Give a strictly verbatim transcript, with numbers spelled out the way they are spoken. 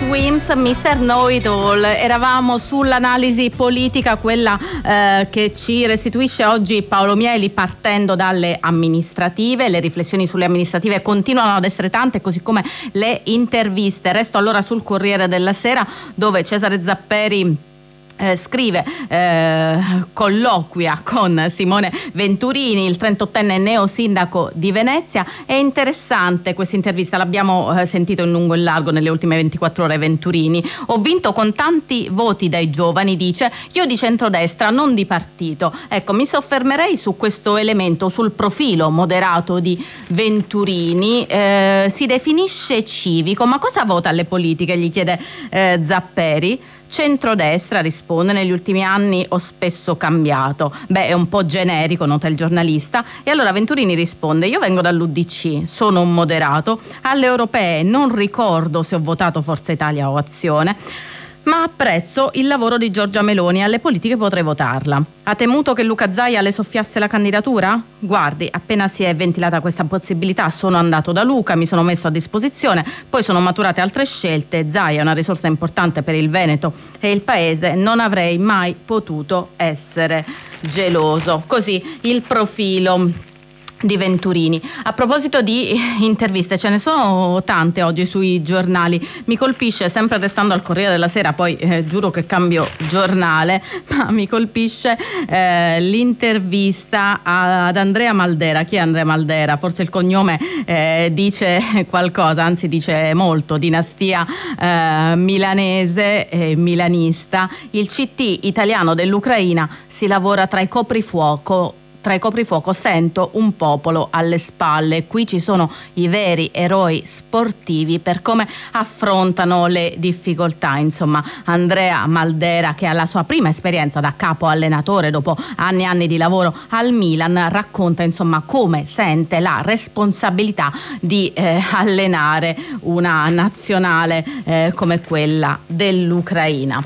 Wims, mister Know-It-All. Eravamo sull'analisi politica, quella eh, che ci restituisce oggi Paolo Mieli, partendo dalle amministrative. Le riflessioni sulle amministrative continuano ad essere tante, così come le interviste. Resto allora sul Corriere della Sera, dove Cesare Zapperi Eh, scrive, eh, colloquia con Simone Venturini, il trentottenne neosindaco di Venezia. È interessante questa intervista, l'abbiamo eh, sentito in lungo e in largo nelle ultime ventiquattro ore. Venturini: ho vinto con tanti voti dai giovani, dice, io di centrodestra, non di partito. Ecco, mi soffermerei su questo elemento, sul profilo moderato di Venturini. Eh, si definisce civico, ma cosa vota alle politiche? Gli chiede eh, Zapperi. Centrodestra, risponde, negli ultimi anni ho spesso cambiato. Beh, è un po' generico, nota il giornalista. E allora Venturini risponde: io vengo dall'U D C, sono un moderato, alle europee non ricordo se ho votato Forza Italia o Azione, ma apprezzo il lavoro di Giorgia Meloni, alle politiche potrei votarla. Ha temuto che Luca Zaia le soffiasse la candidatura? Guardi, appena si è ventilata questa possibilità sono andato da Luca, mi sono messo a disposizione, poi sono maturate altre scelte. Zaia è una risorsa importante per il Veneto e il paese, non avrei mai potuto essere geloso. Così il profilo di Venturini. A proposito di interviste, ce ne sono tante oggi sui giornali. Mi colpisce, sempre restando al Corriere della Sera, poi eh, giuro che cambio giornale, ma mi colpisce eh, l'intervista ad Andrea Maldera. Chi è Andrea Maldera? Forse il cognome eh, dice qualcosa, anzi dice molto. Dinastia eh, milanese, eh, milanista. Il C T italiano dell'Ucraina: si lavora tra i coprifuoco Tra i coprifuoco sento un popolo alle spalle. Qui ci sono i veri eroi sportivi per come affrontano le difficoltà. Insomma, Andrea Maldera, che ha la sua prima esperienza da capo allenatore dopo anni e anni di lavoro al Milan, racconta insomma come sente la responsabilità di eh, allenare una nazionale eh, come quella dell'Ucraina.